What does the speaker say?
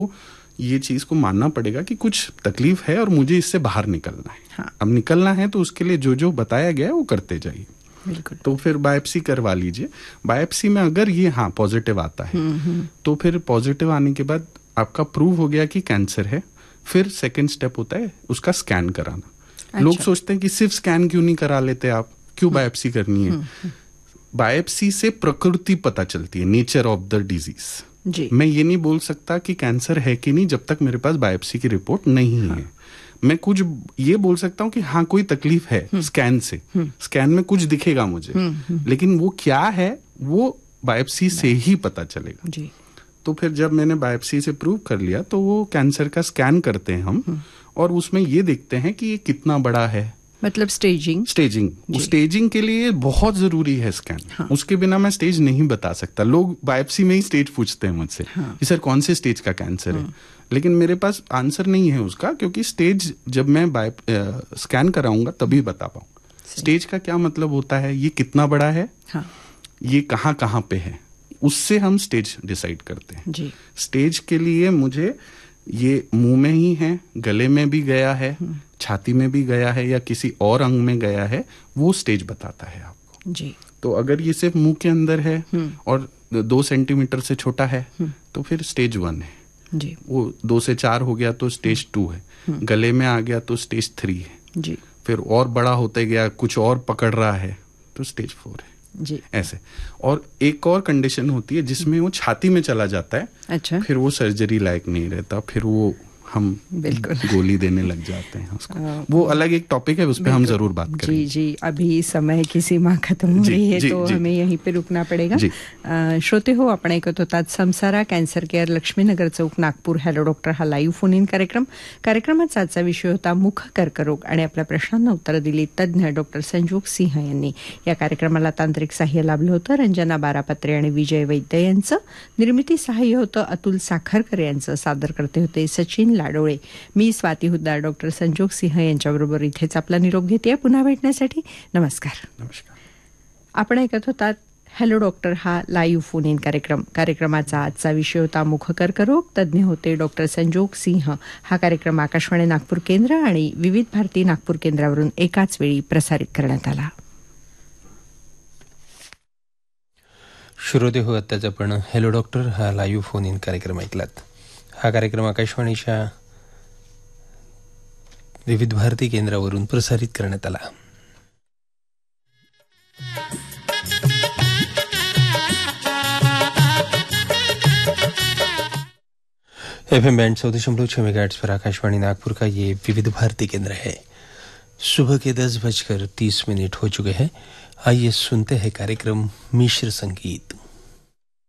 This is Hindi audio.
ये चीज को मानना पड़ेगा कि कुछ तकलीफ है और मुझे इससे बाहर निकलना है। हाँ। अब निकलना है तो उसके लिए जो जो बताया गया है वो करते जाइए। बिल्कुल। तो फिर बायोप्सी करवा लीजिए। बायोप्सी में अगर ये पॉजिटिव आता है तो फिर पॉजिटिव आने के बाद आपका प्रूव हो गया कि कैंसर है, फिर सेकंड स्टेप होता है उसका स्कैन कराना। अच्छा। लोग सोचते हैं कि सिर्फ स्कैन क्यों नहीं करा लेते आप, क्यों बायोप्सी करनी है? बायोप्सी से प्रकृति पता चलती है, नेचर ऑफ द डिजीज। मैं ये नहीं बोल सकता कि कैंसर है कि नहीं जब तक मेरे पास बायोप्सी की रिपोर्ट नहीं है। मैं कुछ ये बोल सकता हूँ कि कोई तकलीफ है स्कैन से, स्कैन में कुछ दिखेगा मुझे, लेकिन वो क्या है वो बायोप्सी से ही पता चलेगा जी। तो फिर जब मैंने बायोप्सी से प्रूव कर लिया तो वो कैंसर का स्कैन करते हैं हम, और उसमें ये देखते हैं कि ये कितना बड़ा है, मतलब स्टेजिंग के लिए बहुत जरूरी है स्कैन। हाँ। उसके बिना मैं स्टेज नहीं बता सकता। लोग बायोप्सी में ही स्टेज पूछते हैं मुझसे कि सर कौन से स्टेज का कैंसर है, लेकिन मेरे पास आंसर नहीं है उसका, क्योंकि स्टेज जब मैं स्कैन कराऊंगा तभी बता पाऊंगा। स्टेज का क्या मतलब होता है, ये कितना बड़ा है, ये कहाँ कहाँ पे है, उससे हम स्टेज डिसाइड करते हैं जी। स्टेज के लिए मुझे ये मुंह में ही है, गले में भी गया है, छाती में भी गया है या किसी और अंग में गया है, वो स्टेज बताता है आपको जी। तो अगर ये सिर्फ मुंह के अंदर है और 2 सेंटीमीटर से छोटा है तो फिर स्टेज 1 है जी। वो 2 से 4 हो गया तो स्टेज 2 है, गले में आ गया तो स्टेज 3 है जी। फिर और बड़ा होते गया, कुछ और पकड़ रहा है तो स्टेज 4 है जी। ऐसे। और एक और कंडीशन होती है जिसमें वो छाती में चला जाता है। अच्छा। फिर वो सर्जरी लायक नहीं रहता, फिर वो हम बिल्कुल गोली देने लग जाते हैं उसको। वो अलग एक टॉपिक है, उस पर हम जरूर बात करेंगे जी। अभी समय की सीमा खत्म हो रही है तो हमें यहीं पे रुकना पडेगा। श्रोते हो, आपण ऐकत होतात संसारा कॅन्सर केअर लक्ष्मीनगर चौक नागपूर हॅलो डॉक्टर हा लाईव्ह फोन इन कार्यक्रमाचा आजचा विषय होता मुख कर्करोग आणि आपल्या प्रश्नांना उत्तर दिली तज्ज्ञ डॉक्टर संजोग सिंह यांनी। या कार्यक्रमाला तांत्रिक सहाय्य लाभलं होतं रंजना बारापत्रे आणि विजय वैद्य यांचं। निर्मिती सहाय्य होतं अतुल साखरकर यांचं। सादर करते होते सचिन लाडोळे। मी स्वाती हुद्दार डॉक्टर संजोग सिंह यांच्याबरोबर इथेच आपला निरोप घेते। पुन्हा भेटण्यासाठी नमस्कार। आपण ऐकत होतात हॅलो डॉक्टर हा लाईव्ह फोन इन कार्यक्रमाचा आजचा विषय होता मुख कर्करोग। तज्ज्ञ होते डॉक्टर संजोग सिंह। हा कार्यक्रम आकाशवाणी नागपूर केंद्र आणि विविध भारती नागपूर केंद्रावरून एकाच वेळी प्रसारित करण्यात आला। श्रोते हो, आत्ताच आपण हॅलो डॉक्टर हा लाईव्ह फोन इन कार्यक्रम ऐकलात। हा कार्यक्रम आकाशवाणीच्या विविध भारती केंद्रावरून प्रसारित करण्यात आला। FM बैंड 14.6 मेगाहर्ट्ज पर आकाशवाणी नागपुर का ये विविध भारती केंद्र है। सुबह के 10:30 हो चुके हैं। आइए सुनते हैं कार्यक्रम मिश्र संगीत।